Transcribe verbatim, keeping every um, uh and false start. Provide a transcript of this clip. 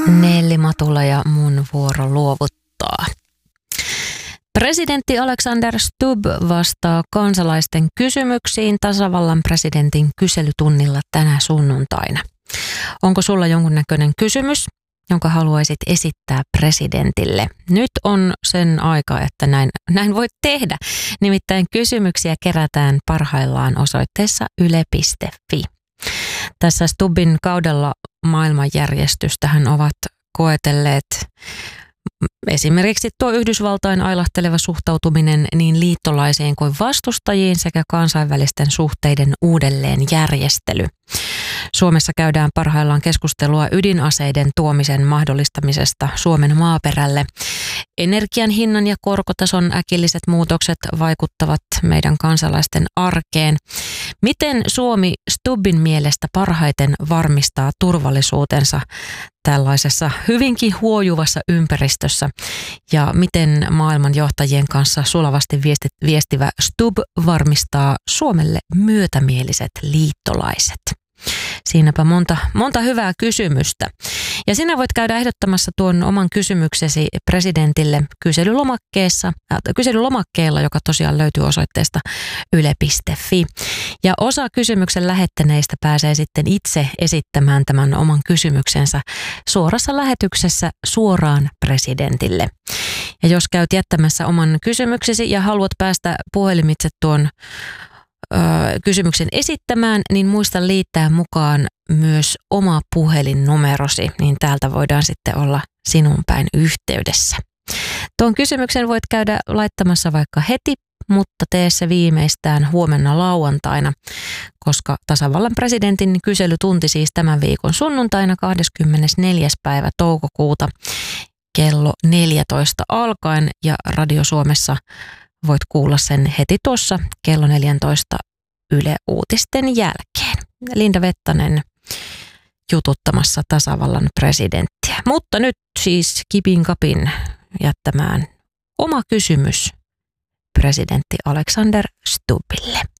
Nelli Matula ja mun vuoro luovuttaa. Presidentti Alexander Stubb vastaa kansalaisten kysymyksiin tasavallan presidentin kyselytunnilla tänä sunnuntaina. Onko sulla jonkunnäköinen kysymys, jonka haluaisit esittää presidentille? Nyt on sen aika, että näin, näin voit tehdä. Nimittäin kysymyksiä kerätään parhaillaan osoitteessa yle piste fi. Tässä Stubbin kaudella maailmanjärjestystähän ovat koetelleet esimerkiksi tuo Yhdysvaltain ailahteleva suhtautuminen niin liittolaisiin kuin vastustajiin sekä kansainvälisten suhteiden uudelleenjärjestely. Suomessa käydään parhaillaan keskustelua ydinaseiden tuomisen mahdollistamisesta Suomen maaperälle. Energian hinnan ja korkotason äkilliset muutokset vaikuttavat meidän kansalaisten arkeen. Miten Suomi Stubbin mielestä parhaiten varmistaa turvallisuutensa tällaisessa hyvinkin huojuvassa ympäristössä? Ja miten maailman johtajien kanssa sulavasti viestivä Stubb varmistaa Suomelle myötämieliset liittolaiset? Siinäpä monta, monta hyvää kysymystä. Ja sinä voit käydä ehdottamassa tuon oman kysymyksesi presidentille kyselylomakkeessa, äh, kyselylomakkeella, joka tosiaan löytyy osoitteesta yle piste fi. Ja osa kysymyksen lähettäneistä pääsee sitten itse esittämään tämän oman kysymyksensä suorassa lähetyksessä suoraan presidentille. Ja jos käyt jättämässä oman kysymyksesi ja haluat päästä puhelimitse tuon kysymyksen esittämään, niin muista liittää mukaan myös oma puhelinnumerosi, niin täältä voidaan sitten olla sinun päin yhteydessä. Tuon kysymyksen voit käydä laittamassa vaikka heti, mutta tee se viimeistään huomenna lauantaina, koska tasavallan presidentin kyselytunti siis tämän viikon sunnuntaina kahdeskymmenesneljäs päivä toukokuuta kello neljätoista alkaen ja Radio Suomessa voit kuulla sen heti tuossa kello neljätoista Yle Uutisten jälkeen. Linda Vettanen jututtamassa tasavallan presidenttiä. Mutta nyt siis kipin kapin jättämään oma kysymys presidentti Alexander Stubbille.